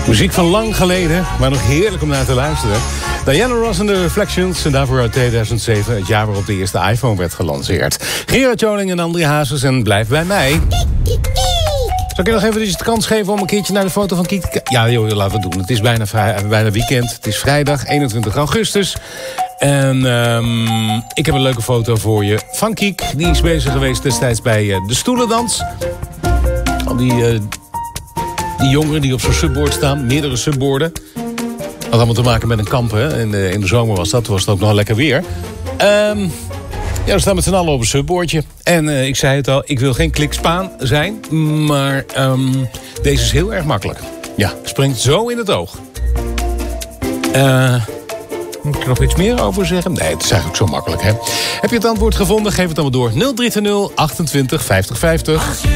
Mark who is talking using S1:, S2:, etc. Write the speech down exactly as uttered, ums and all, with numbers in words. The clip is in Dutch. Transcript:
S1: Muziek van lang geleden, maar nog heerlijk om naar te luisteren. Diana Ross en de Reflections. En daarvoor uit tweeduizend zeven, het jaar waarop de eerste iPhone werd gelanceerd. Gerard Joling en André Hazes en Blijf bij mij. Zal ik je nog even de kans geven om een keertje naar de foto van Kiek te kijken? Ja, joh, laten we het doen. Het is bijna, vrij, bijna weekend. Het is vrijdag, eenentwintig augustus. En um, ik heb een leuke foto voor je van Kiek. Die is bezig geweest destijds bij uh, de stoelendans. Al die, uh, die jongeren die op zo'n subboard staan. Meerdere subboarden. Had allemaal te maken met een kamp, hè. In de, in de zomer was dat. Toen was het ook nog lekker weer. Um, ja, we staan met z'n allen op een subboardje. En uh, ik zei het al, ik wil geen klikspaan zijn. Maar um, deze is heel erg makkelijk. Ja, springt zo in het oog. Uh, moet ik er nog iets meer over zeggen? Nee, het is eigenlijk zo makkelijk, hè. Heb je het antwoord gevonden? Geef het dan maar door. nul drie nul achtentwintig vijftig vijftig.